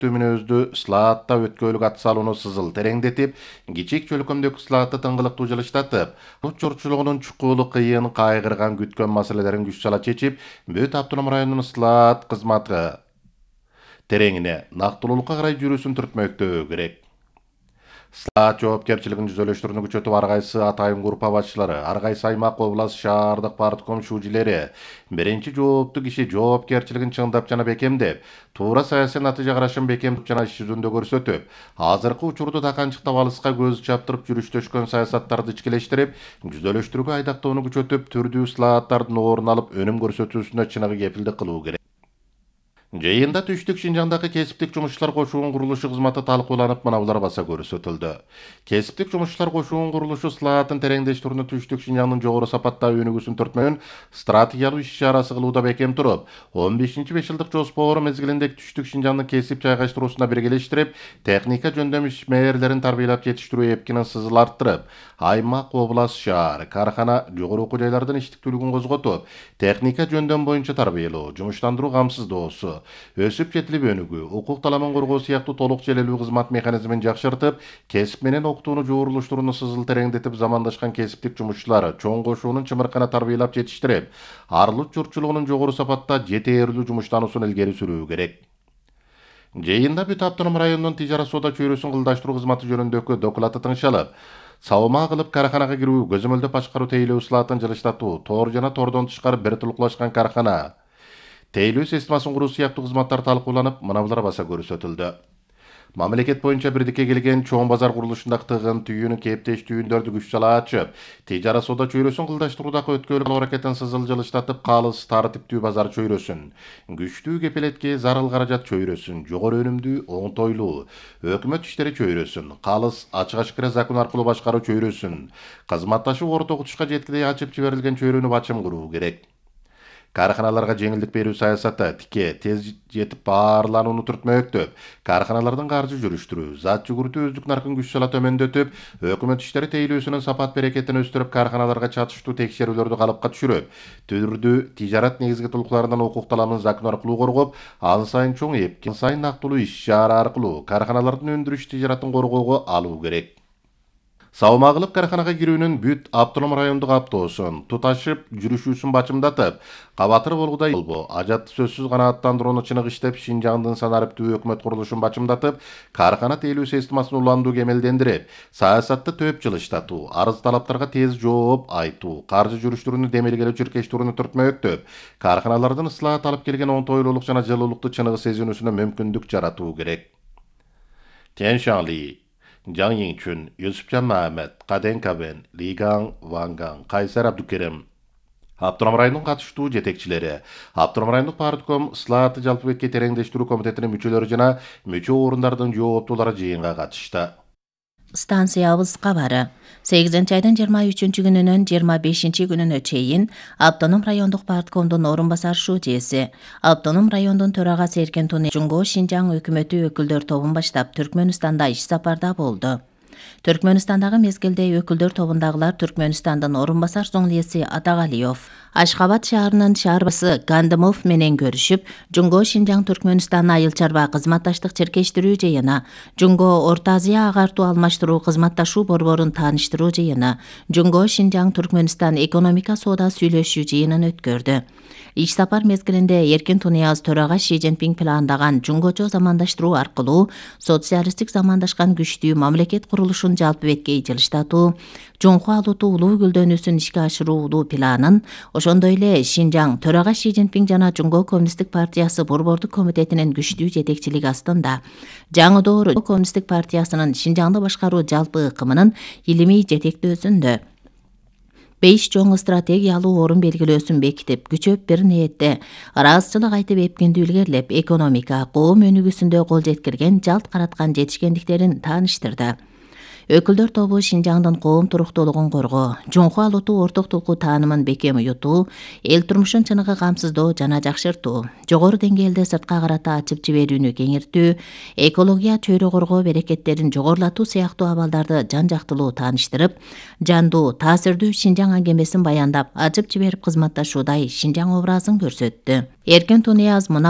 мүнөздүү слаатта өткөөлүк атсалууну сызыл тереңдетип, кичик чөлкөмдөгү слаатты тыңгылыктуу жылыштатып, улут журтчулугунун чукулу кыйын кайгырган күткөн маселелерин күч сала чечип, Бүт автоном районунун слаат кызматы тереңине нактылуулукка карай жүрүүсүн түртмөктөө керек. Слаат жоопкерчилигин жүзөлөштүрүүнү күчөтүп, ар кайсы атайын группа башчылары, ар кайсы аймак, область, шаардык партком шүүжилери биринчи жооптуу киши жоопкерчилигин чыңдап жана бекемдеп, туура саясий натыйжа карашын бекемдеп жана иш жүзүндө көрсөтүп, азыркы учурду таканчыктап алыска көз чаптырып жүрүштөшкөн саясаттарды ичкилештирип, жүзөлөштүрүүгө айдактоону күчөтүп, түрдүү слааттардын орун алып өнүм көрсөтүүсүнө чыныгы кепилдик кылуу керек. Жыйында Түштүк Шинжаңдагы кесиптик жумушчулар кошуунун курулушу кызматы талкууланып, мынабулар баса көрсөтүлдү. Кесиптик жумушчулар кошуунун курулушу слаатын тереңдештирүүнү Түштүк Шинжаңдын жогору сапаттагы өнүгүүсүн түртмөгөн стратегиялык иш-чарасы кылууда бекем туруп, 15-5 жылдык жоспору мезгилинде Түштүк Шинжаңдын кесип жайгаштыруусуна биргелештирип, техника жөндөм ишмерлерин тарбиялап жетиштирүү эпкинин сызыл арттырып, аймак, область, шаар, кархана, жогору окуу жайлардын иштиктүүлүгүн козготуп, техника жөндөм боюнча тарбиялоо, жумуштандыруу камсыздоосу, өсүп жетилип өнүгүү, укук таламын коргоо сыяктуу толук желелүү кызмат механизмин жакшыртып, кесип менен окутууну жуурулуштурууну сызыл тереңдетип, замандашкан кесиптик жумушчулар чоң кошуунун чымыркана тарбиялап жетиштирип, арылут журтчулугунун жогору сапатта жетээрлүү жумуштануусун илгери сүрүү керек. Жыйында Бүт автоном районунун тижара соода чөйрөсүн кылдаштыруу кызматы жөнүндөгү доклаты тыңшалып, сабыма кылып карханага кирүү, көзөмөлдөп башкаруу тейлөө слаатын жылыштатуу, тор жана тордон тышкары бир тулуклашкан кархана, тейлөө системасын куруу сыяктуу кызматтар талкууланып, мынабулар баса көрсөтүлдү. Мамлекет боюнча бирдикке келген чоң базар курулушундагы тыгын түйүүнү кептештүүндөрдү күч сала ачып, тижара соода чөйрөсүн кылдаштыруудагы өткөөлүк аракетин сызыл жылыштатып, калыс тартиптүү базар чөйрөсүн, күчтүү кепилетке зарыл каражат чөйрөсүн, жогору өнүмдүү оңтойлуу өкмөт иштери чөйрөсүн, калыс ачык ашкыра закон аркылуу башкаруу чөйрөсүн, кызматташуу орто окутушка жеткилей ачып жиберилген чөйрөнү бачым куруу керек. Карханаларга жеңилдик берүү саясаты тике тез жетип баарланууну түртмөктөп, карханалардын каржы жүрүштүрүү, зат жүгүртүү өздүк наркын күч сала төмөндөтүп, өкмөт иштери тейлөөсүнүн сапат берекетин өстүрүп, карханаларга чатыштуу текшерүүлөрдү калыпка түшүрүп, түрдүү тижарат негизги тулуктарынан укук таламын закон аркылуу коргоп, ан сайын чоң эпки, ан сайын нактылуу иш-чара аркылуу карханалардын өндүрүш тижаратын коргоого алуу керек. Сабыма кылып карханага кирүүнүн Бүт автоном райондук аптоосун туташып жүрүшүүсүн бачымдатып, кабатыр болгудай болбо, ажатты сөзсүз канааттандырууну чыныгы иштеп, Шинжаңдын санариптүү өкмөт курулушун бачымдатып, кархана тейлөө системасын уландуу кемелдендирип, саясатты төп жылыштатуу, арыз талаптарга тез жооп айтуу, каржы жүрүштүрүүнү демилгелөө чиркештирүүнү түртмөктөп, карханалардын слаат алып келген оңтойлуулук жана жылуулукту чыныгы сезинүүсүнө мүмкүндүк жаратуу керек. Тянь Шанли, Жан Йиңчүн, Юсупжан Махмет, Каден Кабен, Лигаң Ванган, Кайсар Абдукерим, Автоном районунун катыштуу жетекчилери, Автоном райондук партком слаатты жалпыбекке тереңдештирүү комитетинин мүчөлөрү жана мүчө орундардын жооптуулары жыйынга катышты. Станциябыз кабары 8-айдын 23 күнүнөн 25 күнүнө чейин Автоном райондук парткомдун орун басар шүүжеси, Автоном райондун төрагасы Эркен Туниязов Жумго Шинжаң өкмөтү өкүлдөр тобун баштап Түркмөнстанда иш сапарда болду. Түркмөнстандагы мезгилде өкүлдөр тобундагылар Түркмөнстандын орун басар зоңлиеси Атагалиев, Ашхабад шаарынын шаар башчысы Гандымов менен көрүшүп, Жумго Шинжаң Түркмөнстан айыл чарба кызматташтык чиркештирүү жыйыны, Жумго Орто Азия агартуу алмаштыруу кызматташуу борборун тааныштыруу жыйыны, Жумго Шинжаң Түркмөнстан экономика соода сүйлөшүү жыйынын өткөрдү. Иш сапар мезгилинде Эркен Туниязов төрага Ши Цзиньпин пландаган жунгочо замандаштыруу аркылуу социалисттик замандашкан күчтүү мамлекет курулушун жалпыбекке жылыштатуу, Жунху алууту улуу гүлдөнүүсүн ишке ашыруулуу планын, ошондой эле Шинжаң төрага Ши Цзиньпин жана Жумго Коммунисттик партиясы борбордук комитетинин күчтүү жетекчилиги астында жаңы доор Коммунисттик партиясынын Шинжаңды башкаруу жалпы ыкымынын илимий жетектөөсүндө 5 чоң стратегиялуу орун белгилөөсүн бекитип, күчөп бир ниетте ыраазычылык айтып эпкинди илгерлеп, экономика, коом өнүгүүсүндө кол жеткирген, жалт караткан жетишкендиктерин тааныштырды. Өкүлдөр тобу Шинжаңдын коом туруктуулугун коргоо, Жунху алууту орток тулкуу таанымын бекем уютуу, эл турмушун чыныгы камсыздоо жана жакшыртуу, жогору деңгээлде сыртка карата ачып жиберүүнү кеңиртүү, экология, чөйрө коргоо берекеттерин жогорулатуу сыяктуу абалдарды жан жактылуу тааныштырып, жандуу, таасирдүү Шинжаң аңгемесин баяндап, ачып жиберип кызматташуудай Шинжаң образын көрсөттү. Эркен Туниязов